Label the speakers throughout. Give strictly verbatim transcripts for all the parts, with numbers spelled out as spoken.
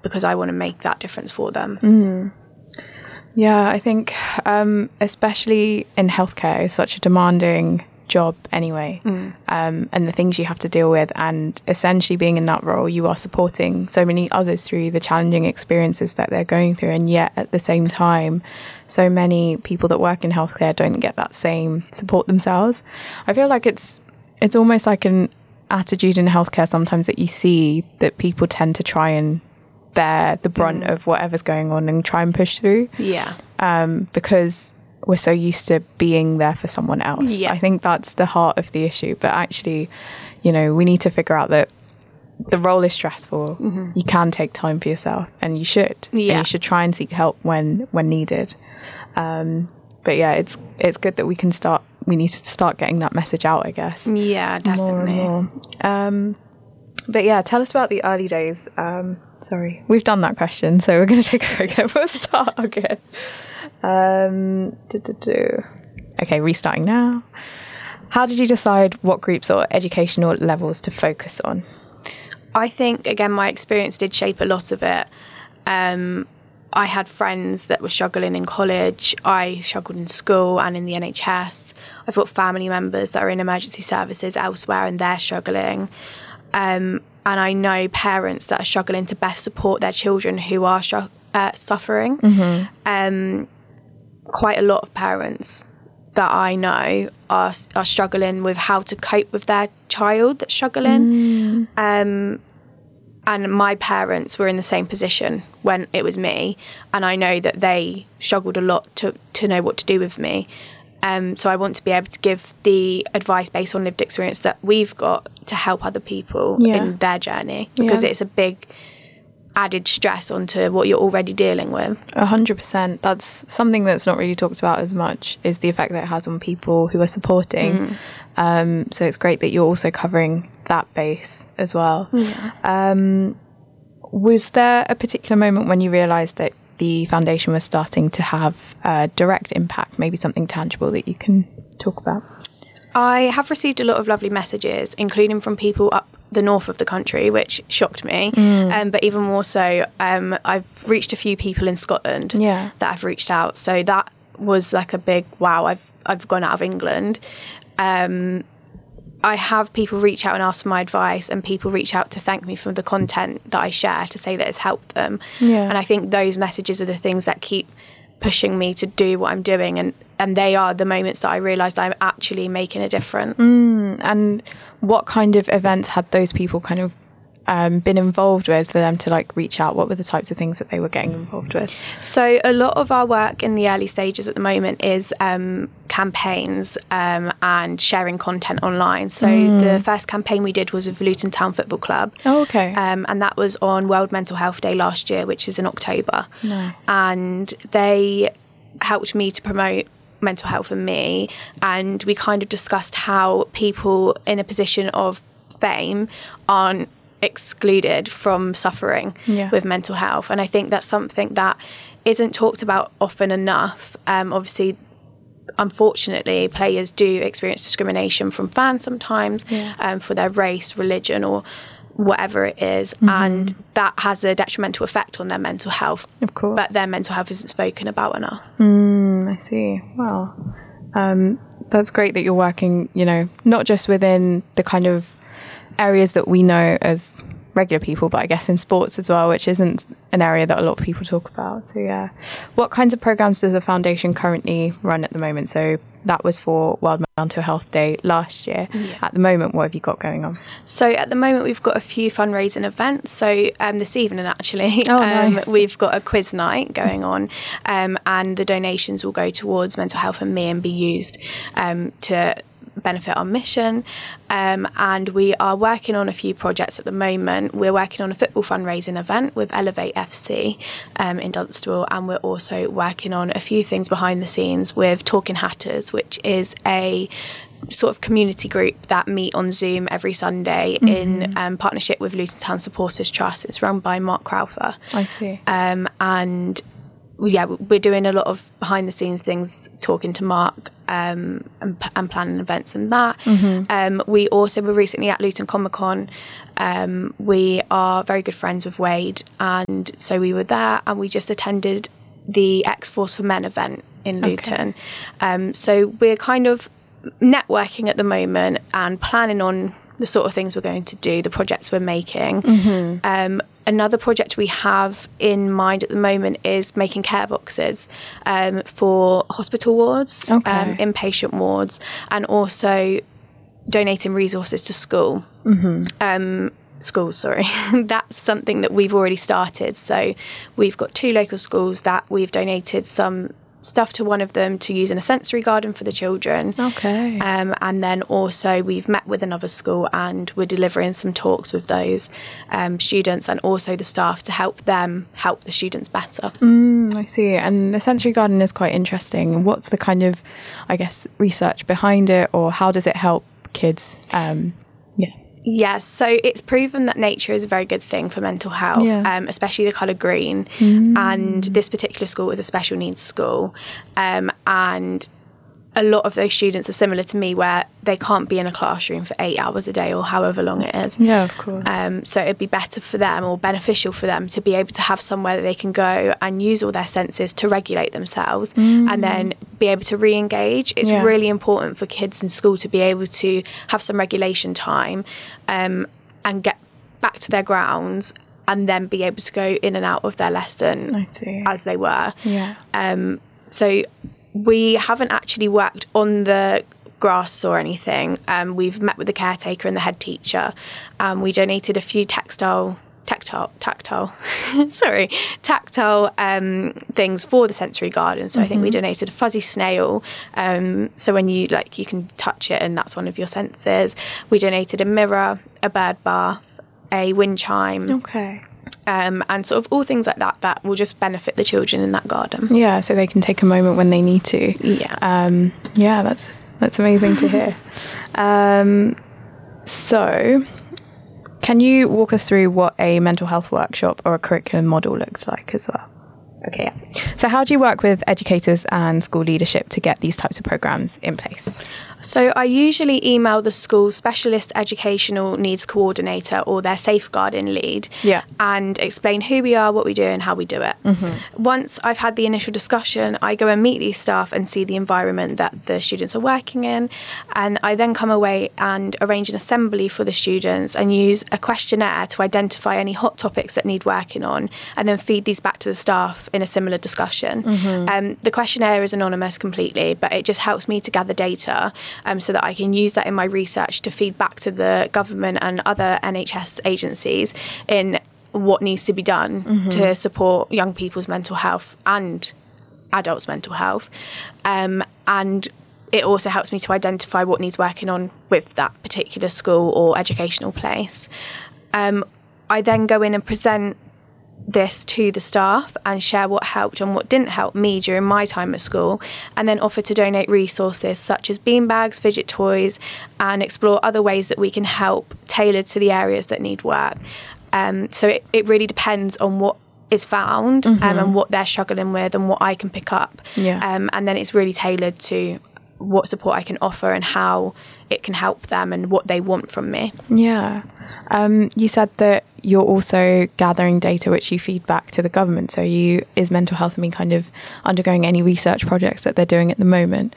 Speaker 1: because I want to make that difference for them.
Speaker 2: Mm. Yeah, I think um, especially in healthcare, it's such a demanding job anyway, mm. um, and the things you have to deal with, and essentially being in that role, you are supporting so many others through the challenging experiences that they're going through, and yet at the same time, so many people that work in healthcare don't get that same support themselves. I feel like it's it's almost like an attitude in healthcare sometimes that you see that people tend to try and bear the brunt mm. of whatever's going on and try and push through.
Speaker 1: Yeah.
Speaker 2: Um, because we're so used to being there for someone else.
Speaker 1: Yeah.
Speaker 2: I think that's the heart of the issue. But actually, you know, we need to figure out that the role is stressful. Mm-hmm. You can take time for yourself, and you should.
Speaker 1: Yeah.
Speaker 2: And you should try and seek help when when needed. Um, but yeah, it's it's good that we can start. We need to start getting that message out, I guess.
Speaker 1: Yeah, definitely.
Speaker 2: More and more. Um, but yeah, tell us about the early days. Um, sorry, we've done that question, so we're going to take a break and we'll start again. Um, do, do, do. Okay, restarting now. How did you decide what groups or educational levels to focus on?
Speaker 1: I think, again, my experience did shape a lot of it. Um, I had friends that were struggling in college. I struggled in school and in the N H S. I've got family members that are in emergency services elsewhere and they're struggling. Um, and I know parents that are struggling to best support their children who are stru- uh, suffering. Mm-hmm. Um, quite a lot of parents that I know are are struggling with how to cope with their child that's struggling. Mm. Um, and my parents were in the same position when it was me, and I know that they struggled a lot to, to know what to do with me. Um, so I want to be able to give the advice based on lived experience that we've got to help other people yeah. in their journey, because yeah. it's a big added stress onto what you're already dealing with.
Speaker 2: A hundred percent. That's something that's not really talked about as much, is the effect that it has on people who are supporting. Mm. Um, so it's great that you're also covering that base as well.
Speaker 1: Yeah.
Speaker 2: Um, was there a particular moment when you realised that the foundation was starting to have a direct impact, maybe something tangible that you can talk about?
Speaker 1: I have received a lot of lovely messages, including from people up the north of the country, which shocked me. Mm. Um, but even more so, um, I've reached a few people in Scotland
Speaker 2: yeah.
Speaker 1: that I've reached out. So that was like a big, wow, I've I've gone out of England. Um, I have people reach out and ask for my advice, and people reach out to thank me for the content that I share, to say that it's helped them.
Speaker 2: Yeah.
Speaker 1: And I think those messages are the things that keep pushing me to do what I'm doing, and and they are the moments that I realised I'm actually making a difference.
Speaker 2: Mm, and what kind of events had those people kind of um, been involved with for them to like reach out? What were the types of things that they were getting involved with?
Speaker 1: So a lot of our work in the early stages at the moment is um, campaigns um, and sharing content online. So mm. the first campaign we did was with Luton Town Football Club.
Speaker 2: Oh, okay.
Speaker 1: Um, and that was on World Mental Health Day last year, which is in October.
Speaker 2: Nice.
Speaker 1: And they helped me to promote mental health in me, and we kind of discussed how people in a position of fame aren't excluded from suffering
Speaker 2: yeah.
Speaker 1: with mental health. And I think that's something that isn't talked about often enough. Um, obviously, unfortunately, players do experience discrimination from fans sometimes
Speaker 2: yeah.
Speaker 1: um, for their race, religion, or whatever it is, mm-hmm. and that has a detrimental effect on their mental health.
Speaker 2: Of course.
Speaker 1: But their mental health isn't spoken about enough.
Speaker 2: Mm, I see. Wow. Um, that's great that you're working, you know, not just within the kind of areas that we know as regular people, but I guess in sports as well, which isn't an area that a lot of people talk about. So yeah. What kinds of programs does the foundation currently run at the moment? So that was for World Mental Health Day last year.
Speaker 1: Yeah.
Speaker 2: At the moment, what have you got going on?
Speaker 1: So at the moment, we've got a few fundraising events. So um, this evening, actually,
Speaker 2: oh,
Speaker 1: um,
Speaker 2: nice.
Speaker 1: we've got a quiz night going on, um, and the donations will go towards Mental Health and Me and be used um, to benefit our mission. Um, and we are working on a few projects at the moment. We're working on a football fundraising event with Elevate F C um, in Dunstable, and we're also working on a few things behind the scenes with Talking Hatters, which is a sort of community group that meet on Zoom every Sunday mm-hmm. in um, partnership with Luton Town Supporters Trust. It's run by Mark Crowther.
Speaker 2: I see.
Speaker 1: Um, and yeah, we're doing a lot of behind the scenes things, talking to Mark um, and, and planning events and that. Mm-hmm. Um, we also were recently at Luton Comic Con. Um, we are very good friends with Wade, and so we were there, and we just attended the X Force for Men event in Luton. Okay. Um, so we're kind of networking at the moment and planning on the sort of things we're going to do, the projects we're making. Mm-hmm. Um, another project we have in mind at the moment is making care boxes um, for hospital wards,
Speaker 2: okay.
Speaker 1: um, inpatient wards, and also donating resources to school. Mm-hmm. Um, schools, sorry. That's something that we've already started. So we've got two local schools that we've donated some stuff to one of them to use in a sensory garden for the children.
Speaker 2: Okay.
Speaker 1: Um, and then also we've met with another school and we're delivering some talks with those um, students and also the staff to help them help the students better.
Speaker 2: Mm, I see. And the sensory garden is quite interesting. What's the kind of, I guess, research behind it, or how does it help kids? Um, yeah.
Speaker 1: Yes, so it's proven that nature is a very good thing for mental health, yeah. um, especially the colour green. Mm. And this particular school is a special needs school. Um, and a lot of those students are similar to me, where they can't be in a classroom for eight hours a day or however long it is.
Speaker 2: Yeah, of course.
Speaker 1: Um, so it'd be better for them or beneficial for them to be able to have somewhere that they can go and use all their senses to regulate themselves mm. and then be able to re-engage. It's yeah. really important for kids in school to be able to have some regulation time um, and get back to their grounds and then be able to go in and out of their lesson as they were.
Speaker 2: Yeah.
Speaker 1: Um, so we haven't actually worked on the grass or anything. Um, we've met with the caretaker and the head teacher. Um, we donated a few textile, tactile, tactile, sorry, tactile um, things for the sensory garden. So mm-hmm. I think we donated a fuzzy snail. Um, so when you like, you can touch it and that's one of your senses. We donated a mirror, a bird bath, a wind chime.
Speaker 2: Okay.
Speaker 1: Um, and sort of all things like that that will just benefit the children in that garden.
Speaker 2: Yeah, so they can take a moment when they need to.
Speaker 1: Yeah.
Speaker 2: Um, yeah, that's that's amazing to hear. Um, so, can you walk us through what a mental health workshop or a curriculum model looks like as well? Okay, yeah. So how do you work with educators and school leadership to get these types of programs in place?
Speaker 1: So I usually email the school's specialist educational needs coordinator or their safeguarding lead
Speaker 2: yeah.
Speaker 1: and explain who we are, what we do and how we do it. Mm-hmm. Once I've had the initial discussion, I go and meet these staff and see the environment that the students are working in. And I then come away and arrange an assembly for the students and use a questionnaire to identify any hot topics that need working on and then feed these back to the staff in a similar discussion. Mm-hmm. Um, the questionnaire is anonymous completely, but it just helps me to gather data Um, so that I can use that in my research to feed back to the government and other N H S agencies in what needs to be done mm-hmm. to support young people's mental health and adults' mental health. Um, and it also helps me to identify what needs working on with that particular school or educational place. Um, I then go in and present this to the staff and share what helped and what didn't help me during my time at school, and then offer to donate resources such as beanbags, fidget toys, and explore other ways that we can help tailored to the areas that need work. Um, so it, it really depends on what is found mm-hmm. um, and what they're struggling with and what I can pick up.
Speaker 2: Yeah.
Speaker 1: Um, and then it's really tailored to what support I can offer and how it can help them and what they want from me.
Speaker 2: Yeah. Um, you said that you're also gathering data which you feed back to the government. So you is Mental Health Me kind of undergoing any research projects that they're doing at the moment?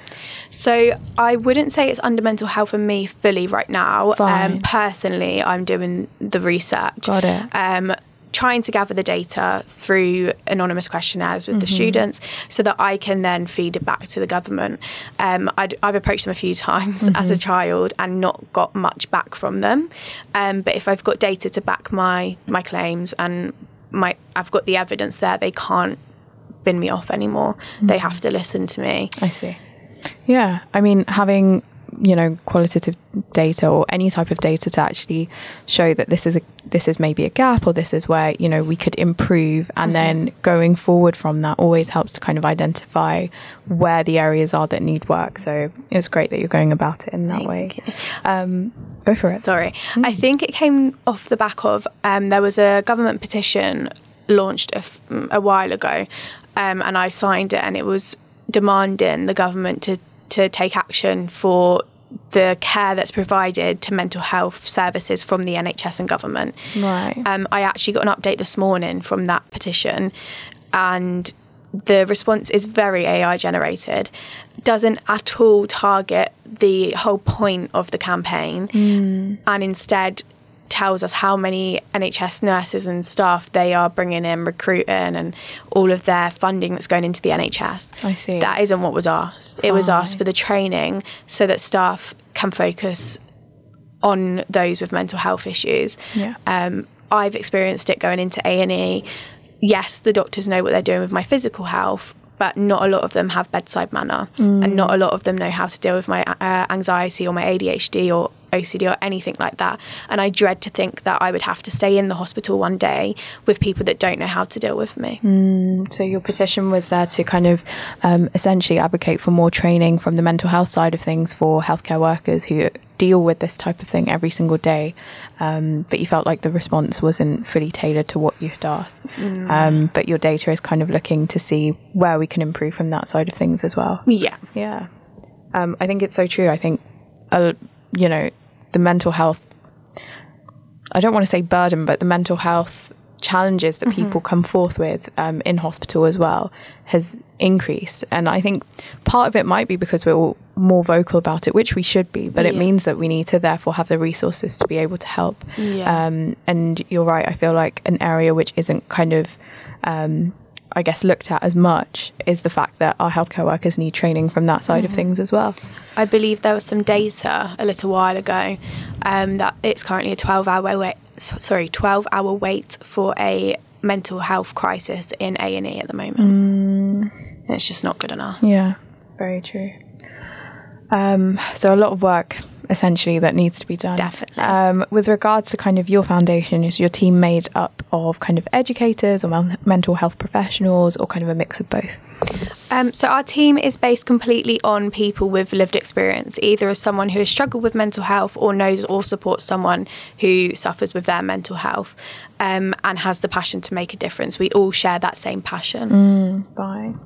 Speaker 1: So I wouldn't say it's under Mental Health and Me fully right now.
Speaker 2: Fine.
Speaker 1: Um, personally, I'm doing the research.
Speaker 2: Got it.
Speaker 1: Um, trying to gather the data through anonymous questionnaires with mm-hmm. the students so that I can then feed it back to the government. Um, I'd, I've approached them a few times mm-hmm. as a child and not got much back from them. Um, but if I've got data to back my, my claims and my I've got the evidence there, they can't bin me off anymore. Mm-hmm. They have to listen to me.
Speaker 2: I see. Yeah. I mean, having you know, qualitative data or any type of data to actually show that this is a this is maybe a gap or this is where, you know, we could improve, and mm-hmm. then going forward from that always helps to kind of identify where the areas are that need work. So it's great that you're going about it in that
Speaker 1: Thank
Speaker 2: way. Um, go for it.
Speaker 1: Sorry. Mm-hmm. I think it came off the back of um, there was a government petition launched a, f- a while ago, um, and I signed it, and it was demanding the government to, to take action for the care that's provided to mental health services from the N H S and government.
Speaker 2: Right.
Speaker 1: Um, I actually got an update this morning from that petition, and the response is very A I generated, doesn't at all target the whole point of the campaign,
Speaker 2: mm.
Speaker 1: and instead tells us how many N H S nurses and staff they are bringing in, recruiting, and all of their funding that's going into the N H S.
Speaker 2: I see.
Speaker 1: That isn't what was asked. Fine. It was asked for the training so that staff can focus on those with mental health issues.
Speaker 2: Yeah.
Speaker 1: Um, I've experienced it going into A and E. Yes, the doctors know what they're doing with my physical health, but not a lot of them have bedside manner, mm. and not a lot of them know how to deal with my uh, anxiety or my A D H D or O C D or anything like that. And I dread to think that I would have to stay in the hospital one day with people that don't know how to deal with me.
Speaker 2: Mm. So your petition was there to kind of um, essentially advocate for more training from the mental health side of things for healthcare workers who deal with this type of thing every single day, um, but you felt like the response wasn't fully tailored to what you had asked. Mm. Um, but your data is kind of looking to see where we can improve from that side of things as well.
Speaker 1: Yeah.
Speaker 2: Yeah. Um, I think it's so true. I think, uh, you know, the mental health, I don't want to say burden, but the mental health challenges that mm-hmm. people come forth with um, in hospital as well has increased. And I think part of it might be because we're all more vocal about it, which we should be, but yeah. it means that we need to therefore have the resources to be able to help.
Speaker 1: Yeah.
Speaker 2: Um, and you're right, I feel like an area which isn't kind of, um, I guess, looked at as much is the fact that our healthcare workers need training from that side mm-hmm. of things as well.
Speaker 1: I believe there was some data a little while ago um, that it's currently a twelve hour wait, sorry, twelve hour wait for a mental health crisis in A and E at the moment.
Speaker 2: Mm.
Speaker 1: And it's just not good enough.
Speaker 2: Yeah, very true. Um, so a lot of work essentially that needs to be done.
Speaker 1: Definitely.
Speaker 2: Um, with regards to kind of your foundation, is your team made up of kind of educators or mel- mental health professionals or kind of a mix of both?
Speaker 1: Um, so our team is based completely on people with lived experience, either as someone who has struggled with mental health or knows or supports someone who suffers with their mental health um, and has the passion to make a difference. We all share that same passion.
Speaker 2: Mm, fine.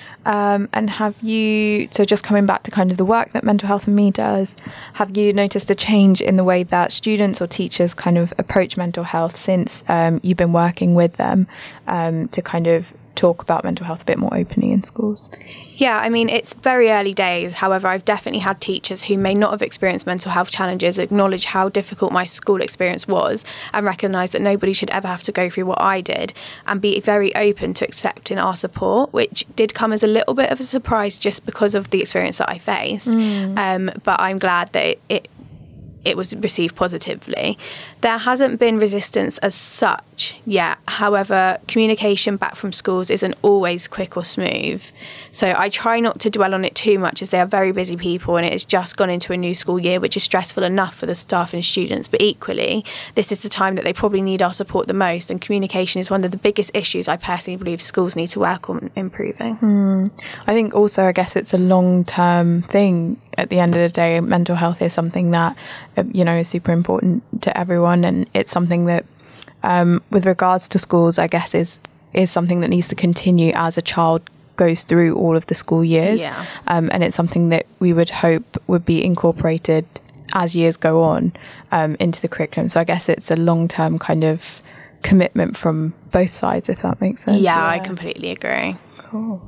Speaker 2: Um, and have you, so just coming back to kind of the work that Mental Health and Me does, have you noticed a change in the way that students or teachers kind of approach mental health since um, you've been working with them um, to kind of talk about mental health a bit more openly in schools?
Speaker 1: Yeah, I mean, it's very early days. However, I've definitely had teachers who may not have experienced mental health challenges acknowledge how difficult my school experience was and recognise that nobody should ever have to go through what I did, and be very open to accepting our support, which did come as a little bit of a surprise just because of the experience that I faced. Mm. Um, but I'm glad that it, it it was received positively. There hasn't been resistance as such yet. However, communication back from schools isn't always quick or smooth. So I try not to dwell on it too much, as they are very busy people and it has just gone into a new school year, which is stressful enough for the staff and students. But equally, this is the time that they probably need our support the most, and communication is one of the biggest issues I personally believe schools need to work on improving.
Speaker 2: Mm. I think also, I guess it's a long-term thing. At the end of the day, mental health is something that, you know, is super important to everyone, and it's something that, um, with regards to schools, I guess is is something that needs to continue as a child goes through all of the school years.
Speaker 1: Yeah.
Speaker 2: Um, and it's something that we would hope would be incorporated as years go on um, into the curriculum. So I guess it's a long-term kind of commitment from both sides, if that makes sense.
Speaker 1: Yeah, yeah. I completely agree.
Speaker 2: Cool.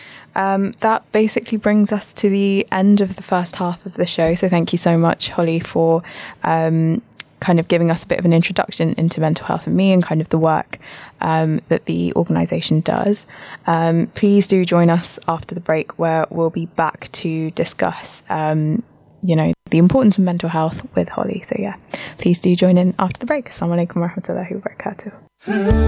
Speaker 2: Um, that basically brings us to the end of the first half of the show. So thank you so much, Holly, for um, kind of giving us a bit of an introduction into Mental Health and Me and kind of the work um, that the organisation does. Um, please do join us after the break, where we'll be back to discuss, um, you know, the importance of mental health with Holly. So yeah, please do join in after the break. Assalamu alaikum warahmatullahi wabarakatuh.